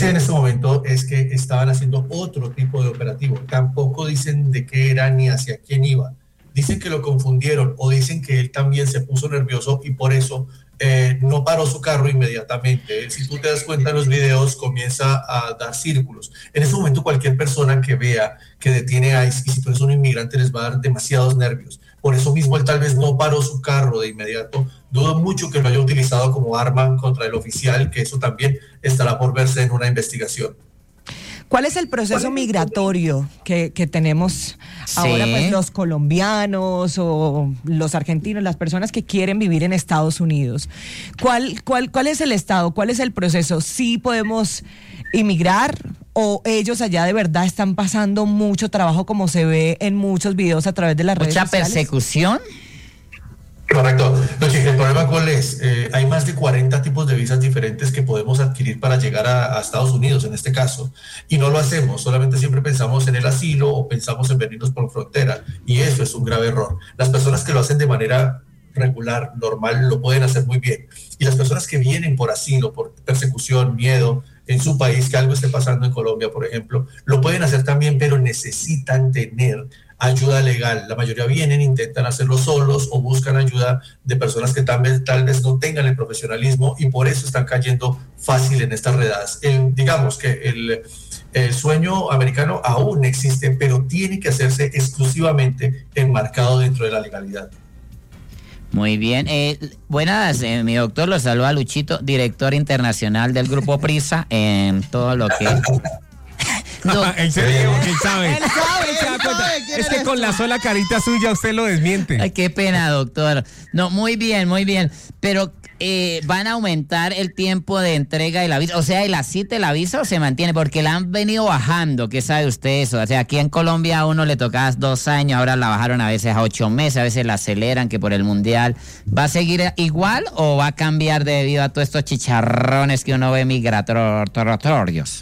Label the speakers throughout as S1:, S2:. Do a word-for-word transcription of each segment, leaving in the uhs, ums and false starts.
S1: sé en este momento es que estaban haciendo otro tipo de operativo. Tampoco dicen de qué era ni hacia quién iba. Dicen que lo confundieron o dicen que él también se puso nervioso y por eso eh, no paró su carro inmediatamente. Si tú te das cuenta en los videos, comienza a dar círculos. En ese momento cualquier persona que vea que detiene a ICE, y si tú eres un inmigrante les va a dar demasiados nervios. Por eso mismo él tal vez no paró su carro de inmediato. Dudo mucho que lo haya utilizado como arma contra el oficial, que eso también estará por verse en una investigación.
S2: ¿Cuál es el proceso migratorio que, que tenemos ahora,
S3: Sí.
S2: pues los colombianos o los argentinos, las personas que quieren vivir en Estados Unidos? ¿Cuál, cuál, cuál es el estado? ¿Cuál es el proceso? ¿Sí podemos inmigrar o ellos allá de verdad están pasando mucho trabajo como se ve en muchos videos a través de las redes
S3: ¿Mucha
S2: sociales?
S3: persecución?
S1: Correcto. No, chica, el problema cuál es, eh, hay más de cuarenta tipos de visas diferentes que podemos adquirir para llegar a, a Estados Unidos en este caso, y no lo hacemos, solamente siempre pensamos en el asilo o pensamos en venirnos por frontera, y eso es un grave error. Las personas que lo hacen de manera regular, normal, lo pueden hacer muy bien, y las personas que vienen por asilo, por persecución, miedo en su país, que algo esté pasando en Colombia, por ejemplo, lo pueden hacer también, pero necesitan tener ayuda legal. La mayoría vienen, intentan hacerlo solos o buscan ayuda de personas que tal vez, tal vez no tengan el profesionalismo y por eso están cayendo fácil en estas redadas. El, digamos que el, el sueño americano aún existe, pero tiene que hacerse exclusivamente enmarcado dentro de la legalidad.
S3: Muy bien. Eh, buenas, eh, mi doctor, lo saluda Luchito, director internacional del Grupo Prisa en todo lo que...
S4: No. ¿En serio? ¿Quién sabe?
S2: Él sabe,
S4: ¿Se da
S2: él
S4: cuenta?
S2: sabe quién
S4: Es que
S2: eres
S4: con
S2: tú.
S4: la sola carita suya usted lo desmiente.
S3: Ay, qué pena, doctor. No, muy bien, muy bien. Pero eh, van a aumentar el tiempo de entrega de la visa. O sea, ¿y la cita, la visa o se mantiene? Porque la han venido bajando. ¿Qué sabe usted eso? O sea, aquí en Colombia a uno le tocaba dos años, ahora la bajaron a veces a ocho meses, a veces la aceleran que por el mundial. ¿Va a seguir igual o va a cambiar debido a todos estos chicharrones que uno ve migratorios?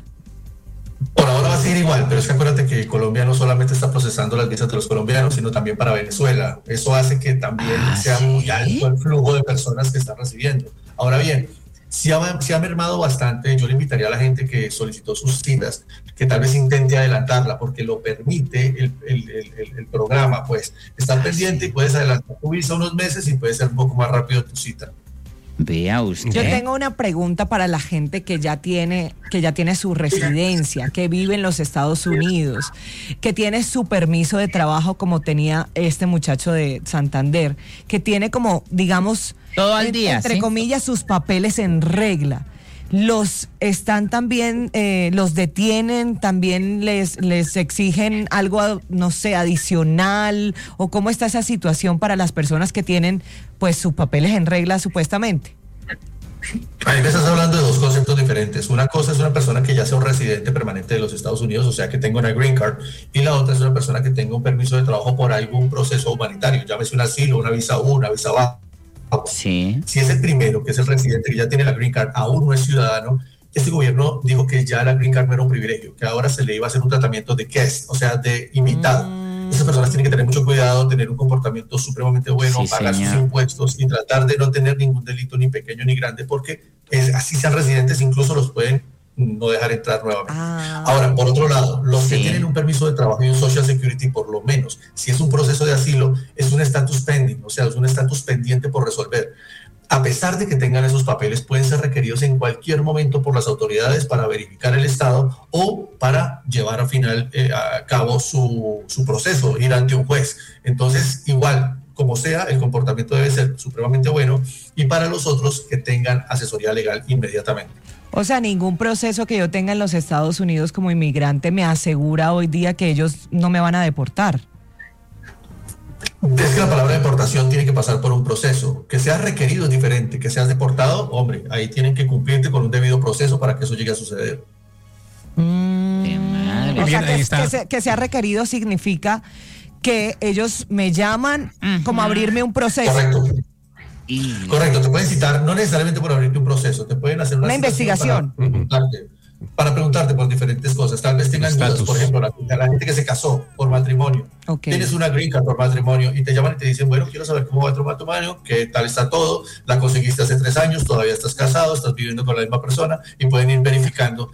S1: Por ahora va a seguir igual, pero es que acuérdate que Colombia no solamente está procesando las visas de los colombianos, sino también para Venezuela. Eso hace que también
S3: Ah,
S1: sea
S3: ¿sí?
S1: muy alto el flujo de personas que están recibiendo. Ahora bien, si ha, si ha mermado bastante, yo le invitaría a la gente que solicitó sus citas, que tal vez intente adelantarla, porque lo permite el, el, el, el programa, pues, estar pendiente y puedes adelantar tu visa unos meses y puede ser un poco más rápido tu cita.
S3: Vea usted.
S2: Yo tengo una pregunta para la gente que ya tiene, que ya tiene su residencia, que vive en los Estados Unidos, que tiene su permiso de trabajo como tenía este muchacho de Santander, que tiene como, digamos,
S3: todo al
S2: en-
S3: día,
S2: entre
S3: ¿sí?
S2: comillas, sus papeles en regla. Los están también, eh, los detienen, también les, les exigen algo, no sé, adicional, o cómo está esa situación para las personas que tienen pues sus papeles en regla supuestamente.
S1: Ahí me estás hablando de dos conceptos diferentes. Una cosa es una persona que ya sea un residente permanente de los Estados Unidos, o sea, que tenga una green card, y la otra es una persona que tenga un permiso de trabajo por algún proceso humanitario, llámese un asilo, una visa U, una visa B A.
S3: Sí.
S1: Si es el primero, que es el residente que ya tiene la green card, aún no es ciudadano, este gobierno dijo que ya la green card no era un privilegio, que ahora se le iba a hacer un tratamiento de guest, o sea, de invitado. Mm. Esas personas tienen que tener mucho cuidado, tener un comportamiento supremamente bueno,
S3: Sí,
S1: pagar
S3: señor.
S1: sus impuestos y tratar de no tener ningún delito ni pequeño ni grande, porque es, así sean residentes, incluso los pueden no dejar entrar nuevamente.
S2: Ah.
S1: Ahora, por otro lado, los
S3: Sí.
S1: que tienen un permiso de trabajo y un Social Security, por lo menos, si es un proceso de asilo, es un estatus pending, o sea, es un estatus pendiente por resolver. A pesar de que tengan esos papeles, pueden ser requeridos en cualquier momento por las autoridades para verificar el estado o para llevar al final eh, a cabo su, su proceso, ir ante un juez. Entonces, igual, como sea, el comportamiento debe ser supremamente bueno, y para los otros que tengan asesoría legal inmediatamente.
S2: O sea, ningún proceso que yo tenga en los Estados Unidos como inmigrante me asegura hoy día que ellos no me van a deportar.
S1: Es que la palabra deportación tiene que pasar por un proceso. Que seas requerido es diferente. Que seas deportado, hombre, ahí tienen que cumplirte con un debido proceso para que eso llegue a suceder.
S2: Mm,
S3: Qué madre.
S2: o sea,
S4: Bien, ahí
S2: que,
S4: está.
S2: que, se, que sea requerido significa que ellos me llaman como a abrirme un proceso.
S1: Correcto.
S3: Y...
S1: Correcto. Te pueden citar, no necesariamente por abrirte un proceso, te pueden hacer una,
S2: Una investigación.
S1: Para preguntarte, para preguntarte por diferentes cosas. Tal vez tengan dudas,
S4: Estatus.
S1: por ejemplo, la, la gente que se casó por matrimonio.
S2: Ok.
S1: Tienes una green card por matrimonio y te llaman y te dicen, bueno, quiero saber cómo va tu matrimonio, qué tal está todo, la conseguiste hace tres años, todavía estás casado, estás viviendo con la misma persona, y pueden ir verificando